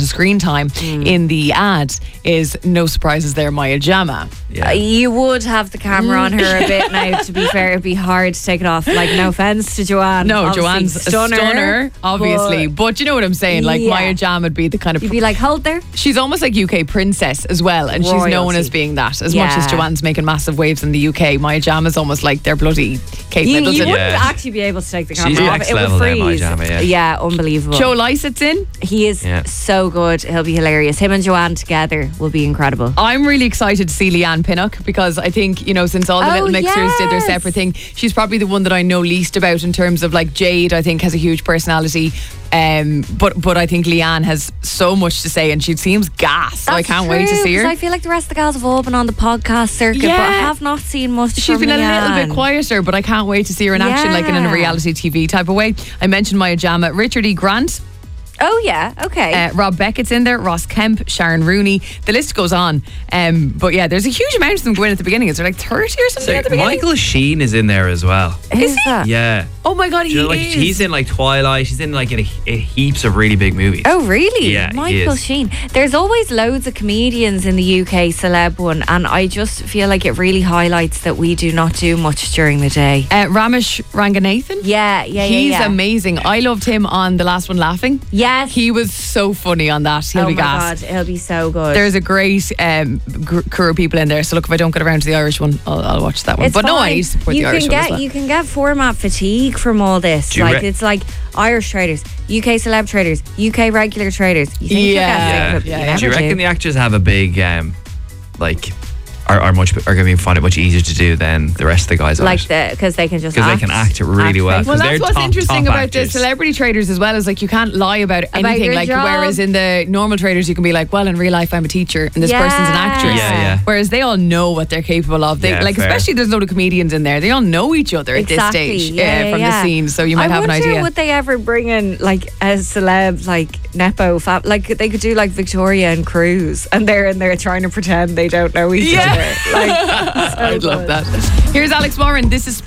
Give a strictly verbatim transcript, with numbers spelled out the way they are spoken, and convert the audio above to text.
of screen time mm. in the ad is no surprises there, Maya Jama. Yeah. Uh, you would have the camera on her a bit now, to be fair. It'd be hard to take it off. Like, no offence to Joanne. No, obviously, Joanne's stunner, a stunner, obviously. But, but you know what I'm saying? Like, yeah. Maya Jama would be the kind of... You'd be like, hold there. She's almost like U K princess as well. And Royalty. She's known as being that. As yeah. much as Joanne's making massive waves in the U K, Maya Jama's almost like their bloody Kate you, Middleton. You wouldn't yeah. actually be able to take the camera She's off. next It would level freeze. There, Maya Jama, yeah. yeah, unbelievable. Joe Lycett's in. He is yeah. so good. He'll be hilarious. Him and Joanne together will be incredible. I'm really excited to see Leanne Pinnock because I think, you know, since all the oh, little mixers yes. did their separate thing, she's probably the one that I know least about in terms of like Jade. I think has a huge personality. Um, but but I think Leanne has so much to say and she seems gas. So I can't true, wait to see her. I feel like the rest of the gals have all been on the podcast circuit, yeah. but I have not seen much. She's from been Leanne. a little bit quieter, but I can't wait to see her in action, yeah. like in a reality T V type of way. I mentioned Maya Jama, Richard E. Grant. Oh yeah, okay. Uh, Rob Beckett's in there, Ross Kemp, Sharon Rooney. The list goes on. Um, but yeah, there's a huge amount of them going at the beginning. Is there like thirty or something so at the beginning? Michael Sheen is in there as well. Who's that? Yeah. Oh my God, he you know, like, is. He's in like Twilight. He's in like in a, a heaps of really big movies. Oh really? Yeah, Michael Sheen. There's always loads of comedians in the U K celeb one, and I just feel like it really highlights that we do not do much during the day. Uh, Ramesh Ranganathan. Yeah, yeah, yeah. He's yeah. amazing. I loved him on The Last One Laughing. Yes. He was so funny on that. He'll oh be my gassed. God, he'll be so good. There's a great um, gr- crew of people in there. So look, if I don't get around to the Irish one, I'll, I'll watch that one. It's but fine. no, I need to support you the Irish can one get, as well. You can get format fatigue from all this. Do you Like re- it's like Irish traders, U K celeb traders, U K regular traders. You think you'll get Yeah. sick of it, Yeah, you yeah. never Do you reckon do. the actors have a big, um, like, are, are much are going to find it much easier to do than the rest of the guys on Like it? the because they can just Because they act, can act it really act well. fake. Well, they're that's what's top, interesting top about actors. the celebrity traders as well, is like you can't lie about anything. your Like job. whereas in the normal traders you can be like, well, in real life I'm a teacher and this Yeah. person's an actress. Yeah, yeah. Whereas they all know what they're capable of. They Yeah, like fair. especially there's a load of comedians in there. They all know each other Exactly. at this stage Yeah, uh, yeah, from yeah. the scene, so you might I have an wonder idea. would they ever bring in like a celeb like Nepo fam- like they could do like Victoria and Cruz and they're in there trying to pretend they don't know each Yeah. other. Like so I'd love good. that. Here's Alex Moran. This is